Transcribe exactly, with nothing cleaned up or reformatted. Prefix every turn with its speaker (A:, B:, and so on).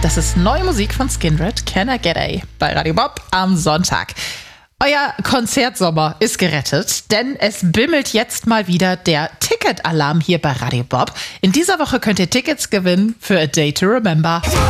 A: Das ist neue Musik von Skindred, Can I Get A, bei Radio Bob am Sonntag. Euer Konzertsommer ist gerettet, denn es bimmelt jetzt mal wieder der Ticketalarm hier bei Radio Bob. In dieser Woche könnt ihr Tickets gewinnen für A Day to Remember.